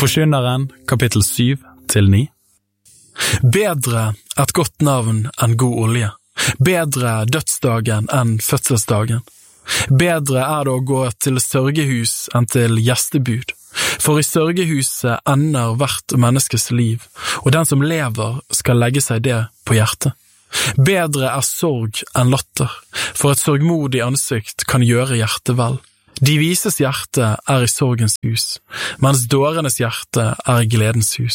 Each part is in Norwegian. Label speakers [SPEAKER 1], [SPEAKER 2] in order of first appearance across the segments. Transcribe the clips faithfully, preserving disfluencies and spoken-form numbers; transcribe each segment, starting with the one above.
[SPEAKER 1] Forkynneren, kapittel syv til ni. Bedre et godt navn enn god olje. Bedre dødsdagen enn fødselsdagen. Bedre er det å gå til sørgehus enn til gjestebud. For i sørgehuset ender hvert menneskes liv, og den som lever skal legge seg det på hjertet. Bedre er sorg enn latter, for et sorgmodig ansikt kan gjøre hjertet vel. De vises hjerte er i sorgens hus, mens dårenes hjerte er i gledens hus.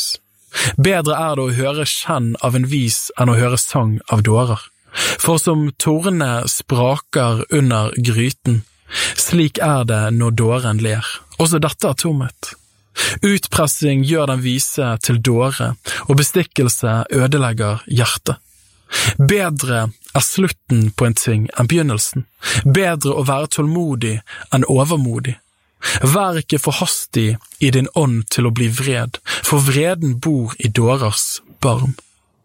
[SPEAKER 1] Bedre er det å høre kjenn av en vis enn å høre sang av dårer. For som tornene spraker under gryten, slik er det når dåren ler. Også dette er tomhet. Utpressing gjør den vise til dåre, og bestikkelse ødelegger hjertet. Bedre er slutten på en ting enn begynnelsen. Bedre å være tålmodig enn overmodig. Vær ikke for hastig i din ånd til å bli vred, for vreden bor i dårers barm.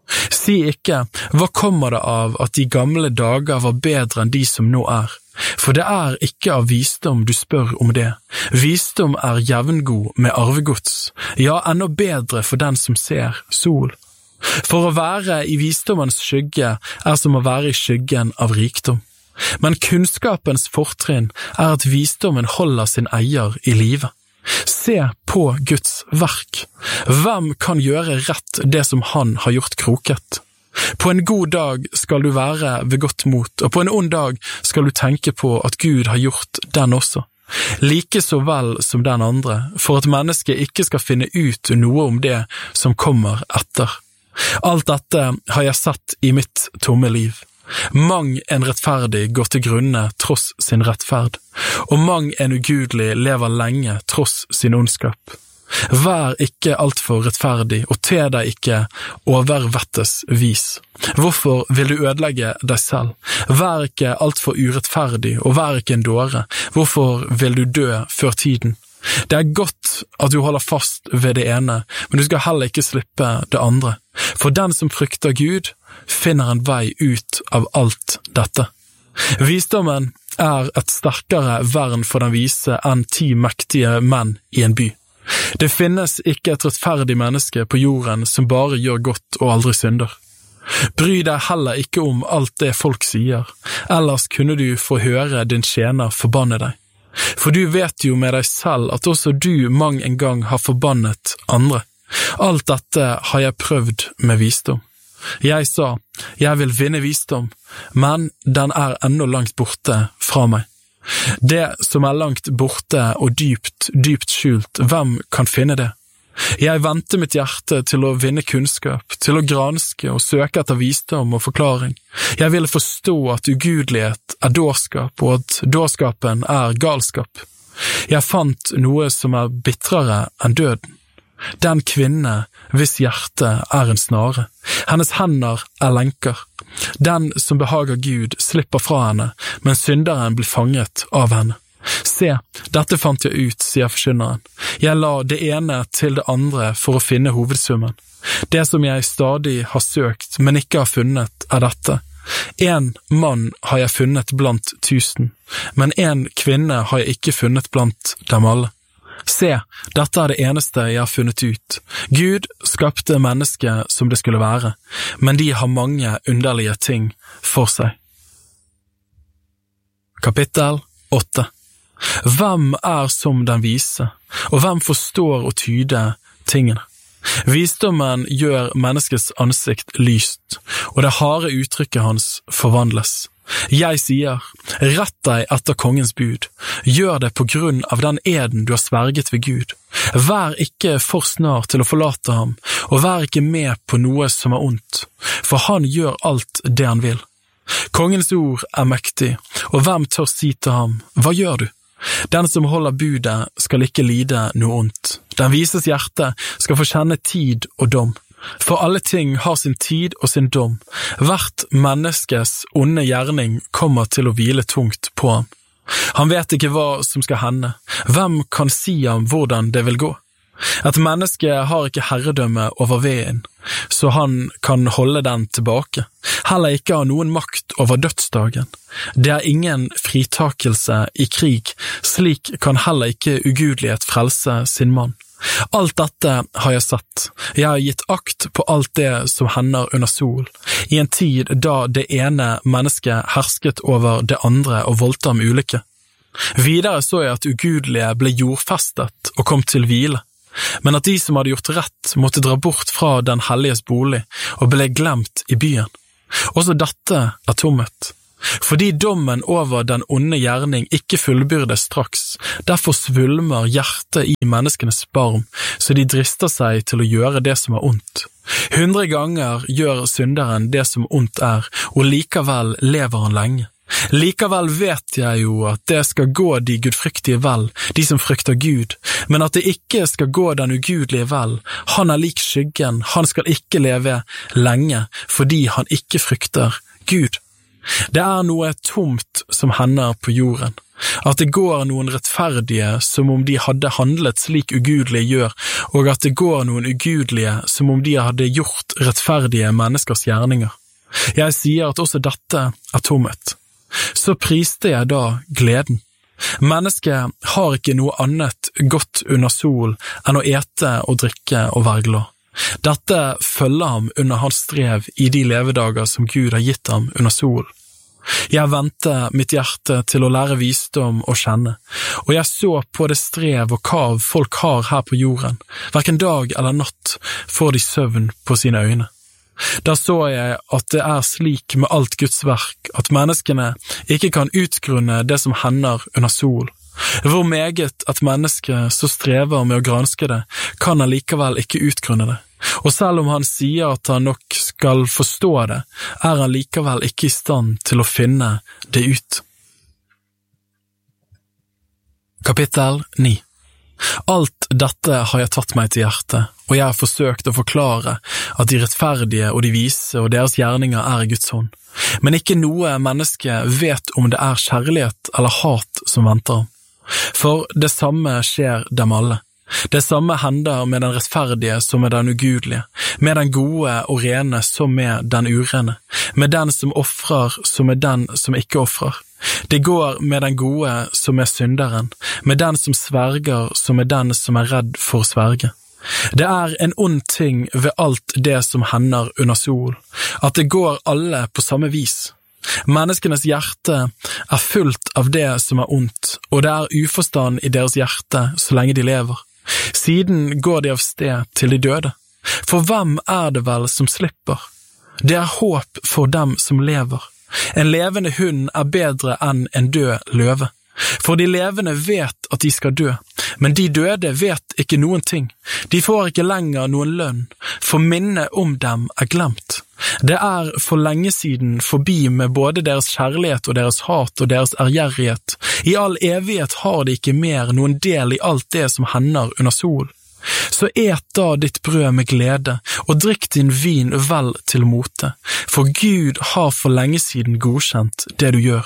[SPEAKER 1] Si ikke, hva kommer det av at de gamle dager var bedre enn de som nå er? For det er ikke av visdom du spør om det. Visdom er jevngod med arvegods, ja, enda bedre for den som ser sol. For å være i visdommens skygge er som å være i skyggen av rikdom. Men kunnskapens fortrinn er at visdommen holder sin eier i live. Se på Guds verk. Hvem kan gjøre rett det som han har gjort kroket? På en god dag skal du være ved godt mot, og på en ond dag skal du tenke på at Gud har gjort den også. Like så vel som den andre, for at mennesket ikke skal finne ut noe om det som kommer etter. Alt dette har jeg sett i mitt tomme liv. Mang en rettferdig går til grunne tross sin rettferd, og mang en ugudelig lever lenge tross sin ondskap. Vær ikke alt for rettferdig, og te deg ikke overvettes vis. Hvorfor vil du ødelegge deg selv? Vær ikke alt for urettferdig, og vær ikke en dåre. Hvorfor vil du dø før tiden? Det er godt at du holder fast ved det ene, men du skal heller ikke slippe det andre. For den som frykter Gud, finner en vei ut av alt dette. Visdommen er et sterkere vern for den vise enn ti mektige menn i en by. Det finnes ikke et rettferdig menneske på jorden som bare gjør godt og aldri synder. Bry deg heller ikke om alt det folk sier, ellers kunne du få høre din tjener forbanne deg. For du vet jo med deg selv at også du mang en gang har forbannet andre. Alt dette har jeg prøvd med visdom. Jeg sa, jeg vil vinne visdom, men den er ennå langt borte fra meg. Det som er langt borte og dypt, dypt skjult, hvem kan finne det? Jeg vendte mitt hjerte til å vinne kunnskap, til å granske og søke etter visdom og forklaring. Jeg ville forstå at ugudelighet er dårskap, og at dårskapen er galskap. Jeg fant noe som er bitrere enn døden. Den kvinne hvis hjerte er en snare. Hennes hender er lenker. Den som behager Gud slipper fra henne, men synderen blir fanget av henne. Se, dette fant jeg ut, sier forkynneren. Jeg la det ene til det andre for å finne hovedsummen. Det som jeg stadig har søkt, men ikke har funnet, er dette. En mann har jeg funnet blant tusen, men en kvinne har jeg ikke funnet blant dem alle. Se, dette er det eneste jeg har funnet ut. Gud skapte mennesket som det skulle være, men de har mange underlige ting for seg. Kapittel åtte. Hvem er som den vise, og hvem forstår å tyde tingene? Visdommen gjør menneskets ansikt lyst, og det harde uttrykket hans forvandles. Jeg sier, rett deg etter kongens bud, gjør det på grunn av den eden du har sverget ved Gud. Vær ikke for snar til å forlate ham, og vær ikke med på noe som er ondt, for han gjør alt det han vil. Kongens ord er mektig, og hvem tør si til ham, hva gjør du? Den som holder budet skal ikke lide noe ondt. Den vises hjerte skal få kjenne tid og dom. For alle ting har sin tid og sin dom. Hvert menneskes onde gjerning kommer til å hvile tungt på ham. Han vet ikke hva som skal hende. Hvem kan si ham hvordan det vil gå? Et menneske har ikke herredømme over veden, så han kan holde den tilbake. Heller ikke har noen makt over dødsdagen. Det er ingen fritakelse i krig, slik kan heller ikke ugudelighet frelse sin mann. Alt dette har jeg sett. Jeg har gitt akt på alt det som hender under sol, i en tid da det ene mennesket hersket over det andre og voldte ham ulykke. Videre så jeg at ugudelige ble jordfestet og kom til hvile, men at de som hadde gjort rett måtte dra bort fra den helliges bolig og ble glemt i byen. Også dette er tomhet. Fordi dommen over den onde gjerning ikke fullbyrdes straks, derfor svulmer hjertet i menneskenes barm, så de drister seg til å gjøre det som er ondt. Hundre ganger gjør synderen det som ondt er, og likevel lever han lenge. Likevel vet jeg jo at det skal gå de gudfryktige vel, de som frykter Gud, men at det ikke skal gå den ugudelige vel. Han er lik skyggen, han skal ikke leve lenge, fordi han ikke frykter Gud. Det er noe tomt som hender på jorden, at det går noen rettferdige som om de hadde handlet slik ugudelige gjør, og at det går noen ugudelige som om de hadde gjort rettferdige menneskers gjerninger. Jeg sier at også dette er tomhet. Så priste jeg da gleden. Mennesket har ikke noe annet godt under sol enn å ete og drikke og være glad. Dette følger ham under hans strev i de levedager som Gud har gitt ham under sol. Jeg ventet mitt hjerte til å lære visdom og kjenne, og jeg så på det strev og kav folk har her på jorden. Hverken dag eller natt får de søvn på sine øyne. Da så jeg at det er slik med alt Guds verk, at menneskene ikke kan utgrunne det som hender under sol. Hvor meget et menneske så strever med å granske det, kan han likevel ikke utgrunne det. Og selv om han sier at han nok skal forstå det, er han likevel ikke i stand til å finne det ut. Kapittel ni. Alt dette har jeg tatt meg til hjertet, og jeg har forsøkt å forklare at de rettferdige og de vise og deres gjerninger er i Guds hånd. Men ikke noe menneske vet om det er kjærlighet eller hat som venter ham. For det samme skjer dem alle. Det samme hender med den rettferdige som med den ugudelige, med den gode og rene som med den urene, med den som offrer som med den som ikke offrer. Det går med den gode som er synderen, med den som sverger som med den som er redd for å sverge. Det er en ond ting ved alt det som hender under sol, at det går alle på samme vis. Menneskenes hjerte er fullt av det som er ondt, og det er uforstand i deres hjerte så lenge de lever. Siden går de av sted til de døde. For hvem er det vel som slipper? Det er håp for dem som lever. En levende hund er bedre enn en død løve. For de levende vet at de skal dø, men de døde vet ikke noen ting. De får ikke lenger noen lønn, for minnet om dem er glemt. Det er for lenge siden forbi med både deres kjærlighet og deres hat og deres ærgjerrighet. I all evighet har de ikke mer noen del i alt det som hender under sol. Så et da ditt brød med glede, og drikk din vin vel til mote, for Gud har for lenge siden godkjent det du gjør.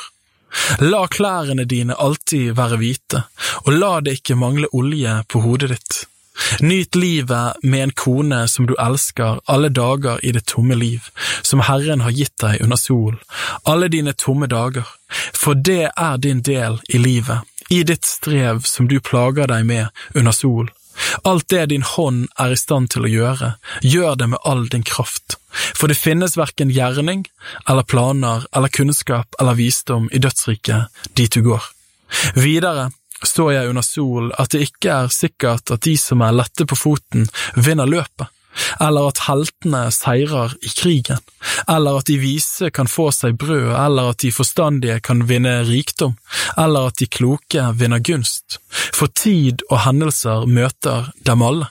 [SPEAKER 1] La klærne dine alltid være hvite, og la det ikke mangle olje på hodet ditt. Nyt livet med en kone som du elsker alle dager i det tomme liv, som Herren har gitt deg under sol, alle dine tomme dager, for det er din del i livet, i ditt strev som du plager deg med under sol. Alt det din hånd er i stand til å gjøre, gjør det med all din kraft, for det finnes hverken gjerning, eller planer, eller kunnskap, eller visdom i dødsriket dit du går. Videre så jeg under sol at det ikke er sikkert at de som er lette på foten vinner løpet, eller at heltene seirer i krigen, eller at de vise kan få seg brød, eller at de forstandige kan vinne rikdom, eller at de kloke vinner gunst, for tid og hendelser møter dem alle.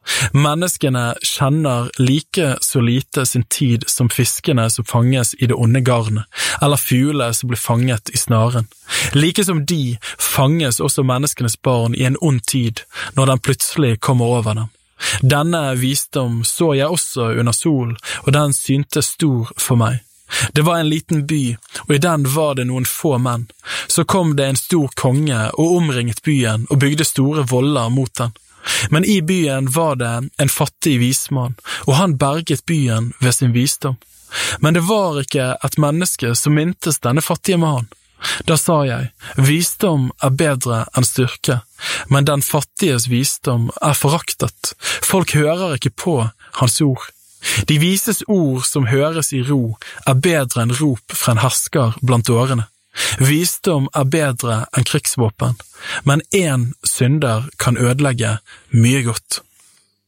[SPEAKER 1] Menneskene kjenner like så lite sin tid som fiskene som fanges i det onde garnet, eller fugle som blir fanget i snaren. Like som de fanges også menneskenes barn i en ond tid, når den plutselig kommer over dem. Denne visdom så jeg også under sol, og den syntes stor for meg. Det var en liten by, og i den var det noen få menn. Så kom det en stor konge og omringet byen og bygde store voller mot den. Men i byen var det en fattig vismann, og han berget byen ved sin visdom. Men det var ikke et menneske som mintes denne fattige mannen. Da sa jeg, visdom er bedre enn styrke, men den fattiges visdom er foraktet. Folk hører ikke på hans ord. De vises ord som høres i ro er bedre enn rop fra en hersker blant årene. Visdom er bedre enn krigsvåpen, men en synder kan ødelegge mye godt.